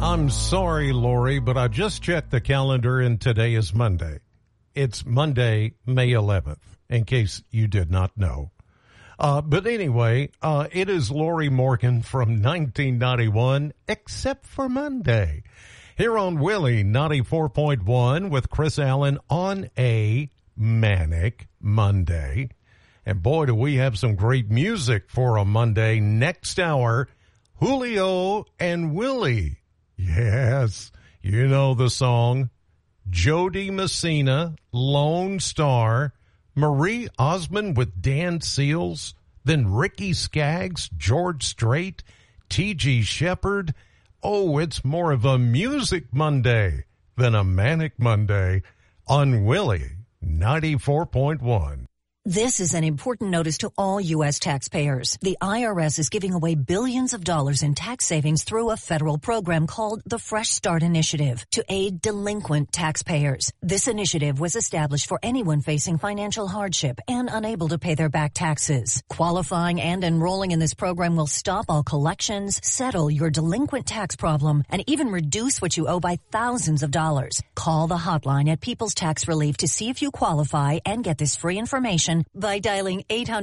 I'm sorry, Lori, but I just checked the calendar and today is Monday. It's Monday, May 11th, in case you did not know. But anyway, it is Lori Morgan from 1991, except for Monday. Here on Willie 94.1 with Chris Allen on a Manic Monday. And boy, do we have some great music for a Monday. Next hour, Julio and Willie. Yes, you know the song. Jody Messina, Lone Star, Marie Osmond with Dan Seals, then Ricky Skaggs, George Strait, T.G. Shepherd. Oh, it's more of a music Monday than a manic Monday on Willie 94.1. This is an important notice to all U.S. taxpayers. The IRS is giving away billions of dollars in tax savings through a federal program called the Fresh Start Initiative to aid delinquent taxpayers. This initiative was established for anyone facing financial hardship and unable to pay their back taxes. Qualifying and enrolling in this program will stop all collections, settle your delinquent tax problem, and even reduce what you owe by thousands of dollars. Call the hotline at People's Tax Relief to see if you qualify and get this free information by dialing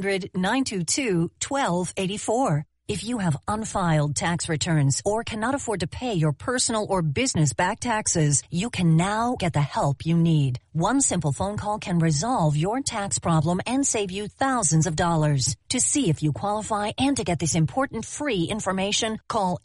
800-922-1284. If you have unfiled tax returns or cannot afford to pay your personal or business back taxes, you can now get the help you need. One simple phone call can resolve your tax problem and save you thousands of dollars. To see if you qualify and to get this important free information, call